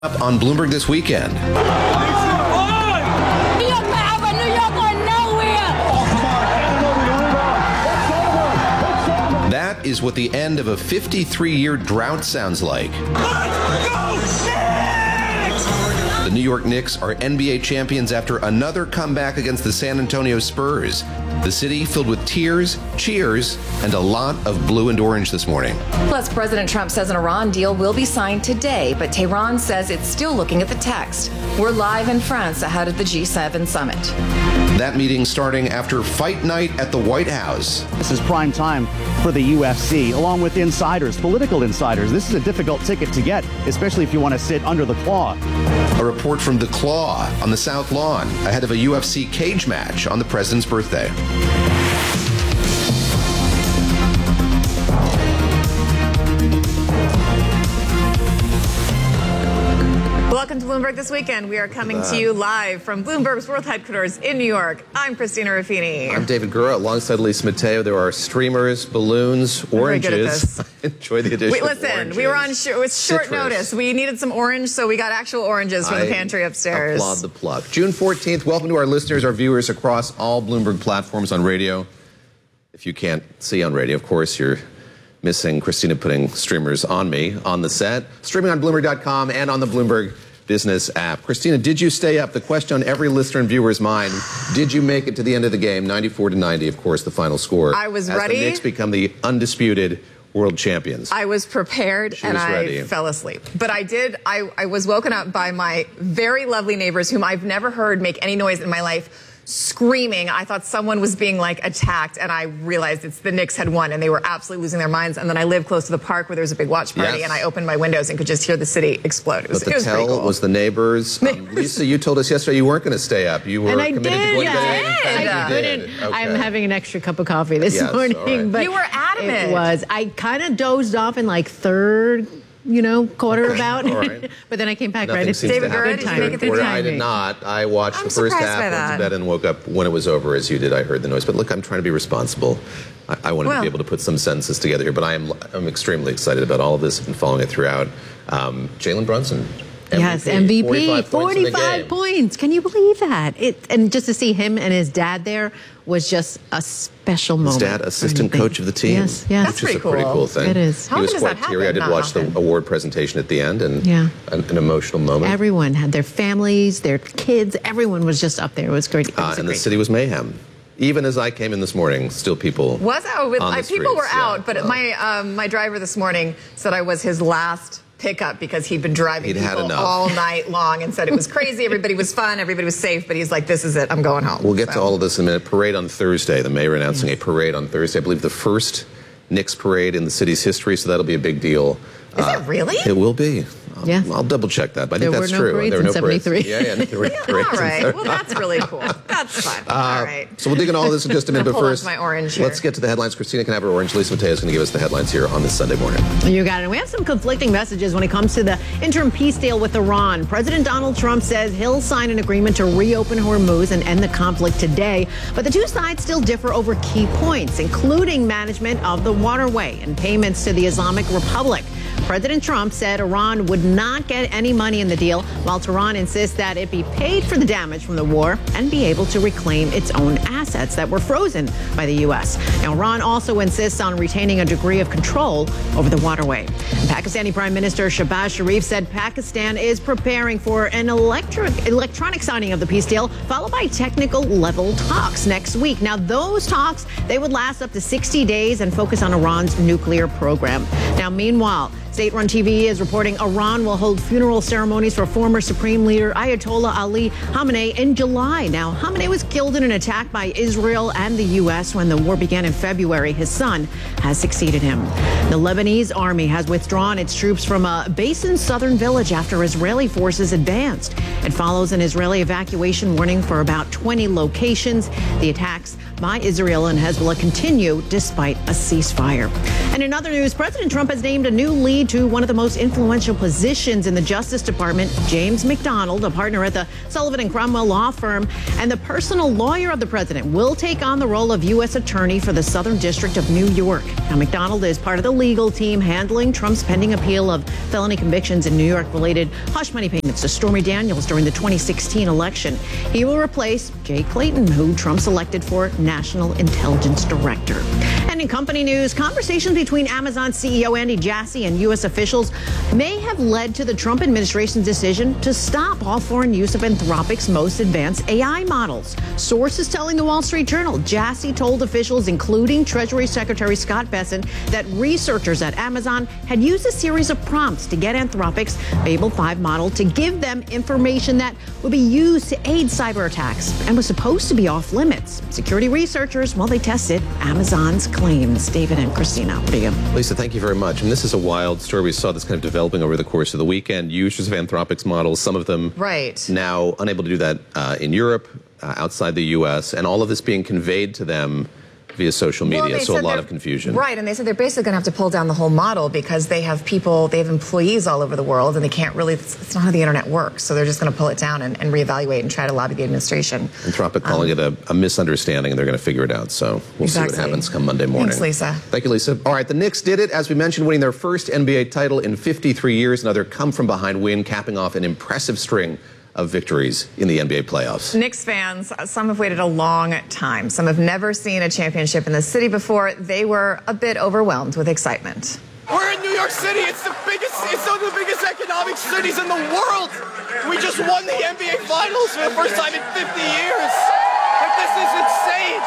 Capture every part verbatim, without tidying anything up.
Up on Bloomberg this weekend. New York forever, New York or nowhere. That is what the end of a fifty-three year drought sounds like. Let's go, Knicks! The New York Knicks are N B A champions after another comeback against the San Antonio Spurs. The city filled with tears, cheers, and a lot of blue and orange this morning. Plus, President Trump says an Iran deal will be signed today, but Tehran says it's still looking at the text. We're live in France ahead of the G seven summit. That meeting starting after fight night at the White House. This is prime time for the U F C, along with insiders, political insiders. This is a difficult ticket to get, especially if you want to sit under the claw. A report from The Claw on the South Lawn ahead of a U F C cage match on the president's birthday. Welcome to Bloomberg This Weekend. We are coming to you live from Bloomberg's World Headquarters in New York. I'm Christina Ruffini. I'm David Gura. Alongside Lisa Mateo, there are streamers, balloons, oranges. Enjoy the addition We, of listen, oranges. we were on sh- with short Citrus. notice. We needed some orange, so we got actual oranges from I the pantry upstairs. applaud the plug. June fourteenth, welcome to our listeners, our viewers across all Bloomberg platforms on radio. If you can't see on radio, of course, you're missing Christina putting streamers on me on the set. Streaming on Bloomberg dot com and on the Bloomberg Business app. Christina, did you stay up? The question on every listener and viewer's mind, did you make it to the end of the game? ninety-four to ninety, of course, the final score. I was as ready. The Knicks become the undisputed world champions. I was prepared She and was I ready. fell asleep. But I did, I, I was woken up by my very lovely neighbors whom I've never heard make any noise in my life, screaming. I thought someone was being like attacked, and I realized it's the Knicks had won and they were absolutely losing their minds. And then I live close to the park where there was a big watch party, Yes. and I opened my windows and could just hear the city explode. It was, But the it was pretty tell cool. was the neighbors. Um, Lisa, you told us yesterday you weren't going to stay up. You were And I committed did. to going to Yeah, bed. I In fact, did. you I did. couldn't. Okay. I'm having an extra cup of coffee this Yes, morning. all right. But You were adamant. It was. I kind of dozed off in like third, you know, quarter Okay, about. all right. But then I came back Nothing right at seems David to Gura, happen did you in make the it through third the quarter. I did timing? not. I watched I'm the first surprised half, by went that. to bed, and woke up when it was over, as you did. I heard the noise. But look, I'm trying to be responsible. I, I wanted Well. to be able to put some sentences together here, but I am I'm extremely excited about all of this and following it throughout. Um, Jalen Brunson. M V P, Yes, M V P, forty-five points in the forty-five game. points. Can you believe that? It and just to see him and his dad there was just a special His moment. dad, assistant coach of the team. Yes, yes. That's Which is a pretty pretty cool. cool thing. It is. How he was often does quite that teary. I happen? did Not watch often. the award presentation at the end, and Yeah. an, an emotional moment. Everyone had their families, their kids. Everyone was just up there. It was great. It Uh, was a and the great city was mayhem. Even as I came in this morning, still people Was out with on the I, people were streets, yeah. out, but Well, my um, my driver this morning said I was his last pickup because he'd been driving He'd had people enough. all night long and said it was crazy. Everybody was fun. Everybody was safe. But he's like, this is it. I'm going home. We'll get So. to all of this in a minute. Parade on Thursday. The mayor announcing a parade on Thursday. I believe the first Knicks parade in the city's history, so that'll be a big deal. Is it really? It will be. I'll, Yeah. I'll double check that, but I There think were that's no true. parades there were in no parades. seventy-three. Yeah, yeah, there were All parades in right. Well, that's really cool. That's fun. all right. So we'll dig into all of this in just a minute, but Pull up first, my orange here. let's get to the headlines. Christina can have her orange. Lisa Mateo is going to give us the headlines here on this Sunday morning. You got it. And we have some conflicting messages when it comes to the interim peace deal with Iran. President Donald Trump says he'll sign an agreement to reopen Hormuz and end the conflict today. But the two sides still differ over key points, including management of the waterway and payments to the Islamic Republic. President Trump said Iran would not get any money in the deal, while Tehran insists that it be paid for the damage from the war and be able to reclaim its own assets that were frozen by the U S. Now, Iran also insists on retaining a degree of control over the waterway. Pakistani Prime Minister Shehbaz Sharif said Pakistan is preparing for an electric, electronic signing of the peace deal, followed by technical level talks next week. Now, those talks, they would last up to sixty days and focus on Iran's nuclear program. Now, meanwhile, state-run T V is reporting Iran will hold funeral ceremonies for former Supreme Leader Ayatollah Ali Khamenei in July. Now, Khamenei was killed in an attack by Israel and the U S when the war began in February. His son has succeeded him. The Lebanese army has withdrawn its troops from a base in southern village after Israeli forces advanced. It follows an Israeli evacuation warning for about twenty locations. The attacks by Israel and Hezbollah continue despite a ceasefire. And in other news, President Trump has named a new lead to one of the most influential positions in the Justice Department, James McDonald, a partner at the Sullivan and Cromwell law firm, and the personal lawyer of the president, will take on the role of U S attorney for the Southern District of New York. Now, McDonald is part of the legal team handling Trump's pending appeal of felony convictions in New York-related hush money payments to Stormy Daniels during the twenty sixteen election. He will replace Jay Clayton, who Trump selected for National Intelligence Director. And in company news, conversations between Amazon C E O Andy Jassy and U S officials may have led to the Trump administration's decision to stop all foreign use of Anthropic's most advanced A I models. Sources telling the Wall Street Journal, Jassy told officials, including Treasury Secretary Scott Bessent, that researchers at Amazon had used a series of prompts to get Anthropic's Babel five model to give them information that would be used to aid cyber attacks and was supposed to be off limits. Security researchers, well, they tested Amazon's claims. David and Christina, what do you? Lisa, thank you very much. And this is a wild story. We saw this kind of developing over the course of the weekend. Users of Anthropic's models, some of them right now unable to do that uh, in Europe, uh, outside the U S, and all of this being conveyed to them via social media, well, so a lot of confusion. Right, and they said they're basically going to have to pull down the whole model because they have people, they have employees all over the world, and they can't really, it's, it's not how the internet works, so they're just going to pull it down and, and reevaluate and try to lobby the administration. Anthropic calling um, it a, a misunderstanding, and they're going to figure it out, so we'll exactly. see what happens come Monday morning. Thanks, Lisa. Thank you, Lisa. All right, the Knicks did it, as we mentioned, winning their first N B A title in fifty-three years, another come-from-behind win, capping off an impressive string of victories in the N B A playoffs. Knicks fans, some have waited a long time. Some have never seen a championship in the city before. They were a bit overwhelmed with excitement. We're in New York City. It's the biggest, it's one of the biggest economic cities in the world. We just won the N B A Finals for the first time in fifty years. Like, this is insane.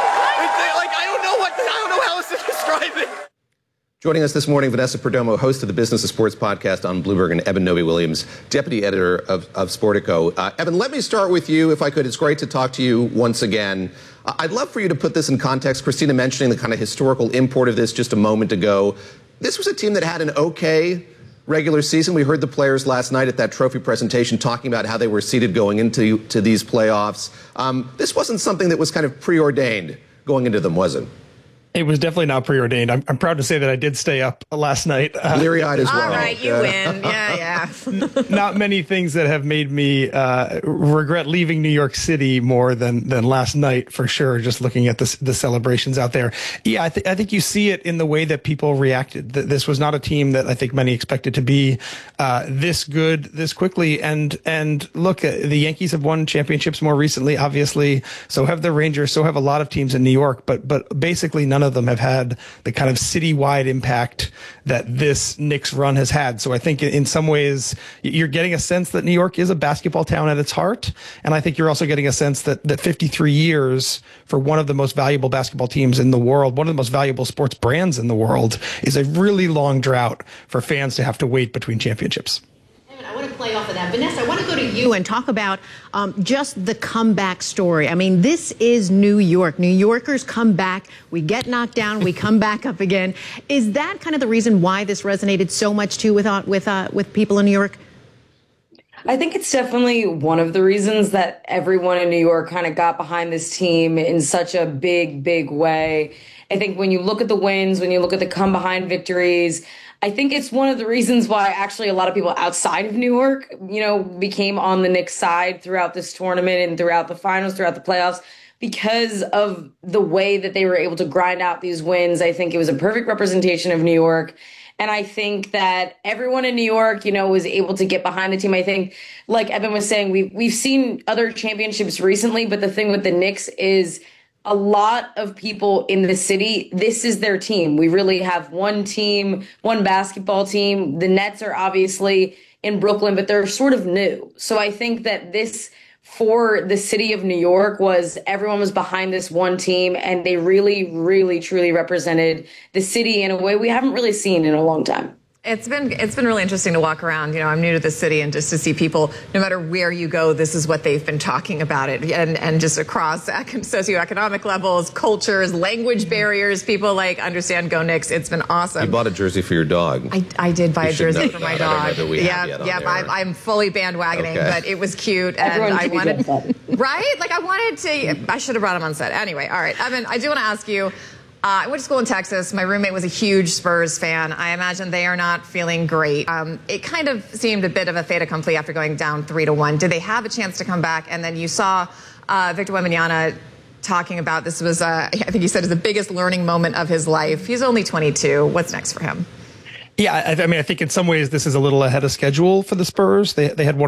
Like, I don't know what, I don't know how else to describe it. Joining us this morning, Vanessa Perdomo, host of the Business of Sports podcast on Bloomberg, and Eben Novy-Williams, deputy editor of, of Sportico. Uh, Eben, let me start with you, if I could. It's great to talk to you once again. Uh, I'd love for you to put this in context. Christina mentioning the kind of historical import of this just a moment ago. This was a team that had an okay regular season. We heard the players last night at that trophy presentation talking about how they were seeded going into to these playoffs. Um, this wasn't something that was kind of preordained going into them, was it? It was definitely not preordained. I'm, I'm proud to say that I did stay up last night. Uh, Bleary-eyed as well. All right, you yeah. win. Yeah, yeah. Not many things that have made me uh, regret leaving New York City more than than last night, for sure, just looking at the, the celebrations out there. Yeah, I, th- I think you see it in the way that people reacted. This was not a team that I think many expected to be uh, this good, this quickly. And, and look, uh, the Yankees have won championships more recently, obviously. So have the Rangers. So have a lot of teams in New York. But, but basically none of them have had the kind of citywide impact that this Knicks run has had. So I think in some ways you're getting a sense that New York is a basketball town at its heart. And I think you're also getting a sense that, that fifty-three years for one of the most valuable basketball teams in the world, one of the most valuable sports brands in the world, is a really long drought for fans to have to wait between championships. I want to play off of that. Vanessa, I want to go to you and talk about um, just the comeback story. I mean, this is New York. New Yorkers come back. We get knocked down. We come back up again. Is that kind of the reason why this resonated so much, too, with, uh, with, uh, with people in New York? I think it's definitely one of the reasons that everyone in New York kind of got behind this team in such a big, big way. I think when you look at the wins, when you look at the come behind victories, I think it's one of the reasons why actually a lot of people outside of New York, you know, became on the Knicks side throughout this tournament and throughout the finals, throughout the playoffs, because of the way that they were able to grind out these wins. I think it was a perfect representation of New York. And I think that everyone in New York, you know, was able to get behind the team. I think, like Eben was saying, we've, we've seen other championships recently, but the thing with the Knicks is a lot of people in the city, this is their team. We really have one team, one basketball team. The Nets are obviously in Brooklyn, but they're sort of new. So I think that this, for the city of New York, was everyone was behind this one team, and they really, really, truly represented the city in a way we haven't really seen in a long time. It's been it's been really interesting to walk around. You know, I'm new to the city, and just to see people, no matter where you go, this is what they've been talking about it, and and just across socioeconomic levels, cultures, language barriers, people like understand Go Knicks. It's been awesome. You bought a jersey for your dog. I, I did buy You a should jersey know for my that. I don't know dog. that we have yeah, yet on yeah. air. I'm, I'm fully bandwagoning, Okay. but it was cute, and Everyone I should be wanted doing right. Like I wanted to. I should have brought him on set. Anyway, all right. Evan, I do want to ask you. Uh, I went to school in Texas. My roommate was a huge Spurs fan. I imagine they are not feeling great. Um, it kind of seemed a bit of a fait accompli after going down three to one. Did they have a chance to come back? And then you saw uh, Victor Wembanyama talking about this was, uh, I think he said, is the biggest learning moment of his life. He's only twenty-two. What's next for him? Yeah, I, I mean, I think in some ways this is a little ahead of schedule for the Spurs. They they had one